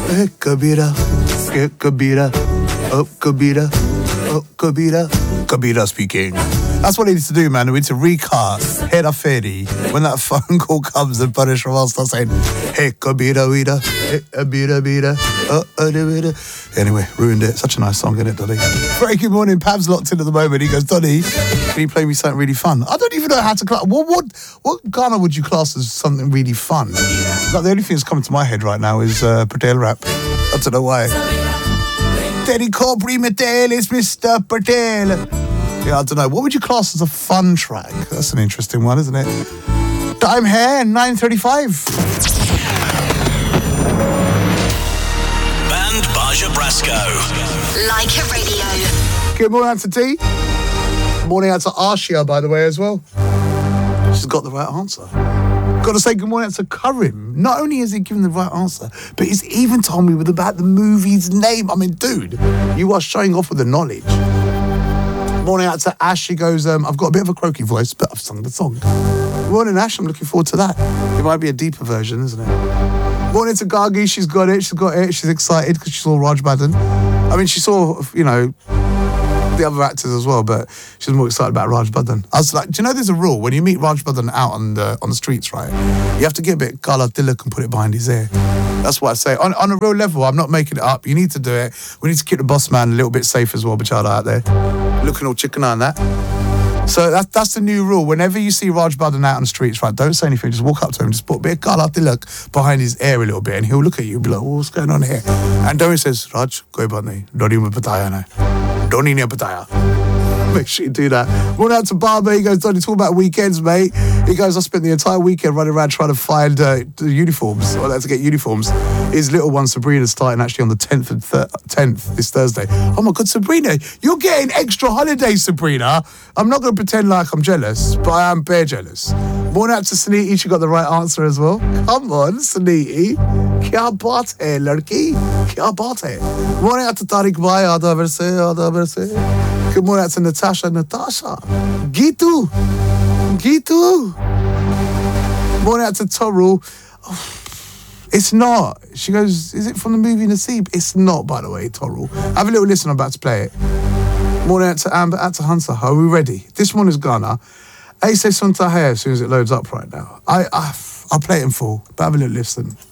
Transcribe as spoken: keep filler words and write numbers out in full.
Hey, Kabira, hey, Kabira, oh, Kabira, oh, Kabira. Kabira speaking. That's what he needs to do, man. We need to recast Hera Feri when that phone call comes and Paresh Rawal starts saying, hey, Kabira, Vida, hey, Abira, Vida, oh, Abira. Anyway, ruined it. Such a nice song, isn't it, Donny? Very good morning. Pam's locked in at the moment. He goes, Donny, can you play me something really fun? I don't even know how to class. What, what, what Ghana would you class as something really fun? Like, the only thing that's coming to my head right now is uh, Patel rap. I don't know why. Teddy Cobri Matel is Mister Patel. Yeah, I don't know. What would you class as a fun track? That's an interesting one, isn't it? Time here, nine thirty-five. Band Baja Brasco. Like a radio. Good morning out to T. Morning out to Arshia, by the way, as well. She's got the right answer. Got to say good morning out to Karim. Not only has he given the right answer, but he's even told me with about the movie's name. I mean, dude, you are showing off with the knowledge. Morning out to Ash. She goes, um, I've got a bit of a croaky voice, but I've sung the song. Morning, Ash. I'm looking forward to that. It might be a deeper version, isn't it? Morning to Gagi. She's got it. She's got it. She's excited because she saw Raj Badan. I mean, she saw, you know, the other actors as well, but she was more excited about Raj Badan. I was like, do you know there's a rule? When you meet Raj Badan out on the on the streets, right, you have to get a bit Kala Tilak and put it behind his ear. That's what I say. On, on a real level, I'm not making it up. You need to do it. We need to keep the boss man a little bit safe as well, Bachada out there. Looking all chicken on that. So that, that's the new rule. Whenever you see Raj Badan out on the streets, right, don't say anything. Just walk up to him, just put a bit of Kala Tilak behind his ear a little bit, and he'll look at you and be like, well, what's going on here? And Dory says, Raj, koi baat nahi. Doni mein bataya na. Doni ne bataya. Make sure you do that. Morning out to Barber. He goes, Donny, talk about weekends, mate. He goes, I spent the entire weekend running around trying to find uh, the uniforms, or like to get uniforms. His little one, Sabrina's starting actually on the tenth and tenth this Thursday. Oh my God, Sabrina, you're getting extra holidays, Sabrina. I'm not going to pretend like I'm jealous, but I am bare jealous. Morning out to Suniti. She got the right answer as well. Come on, Suniti. Kya baat hai, ladki? Kya baat hai? Morning out to Tariq Bhai. Aadha verse, aadha verse. Good morning out to Natasha. Natasha. Gitu. Gitu. Morning out to Toru. Oh, it's not. She goes, is it from the movie Naseeb? It's not, by the way, Toru. Have a little listen. I'm about to play it. Morning out to Amber, out to Hunter. Are we ready? This one is Ghana. Ace Suntahe as soon as it loads up right now. I, I, I'll play it in full, but have a little listen.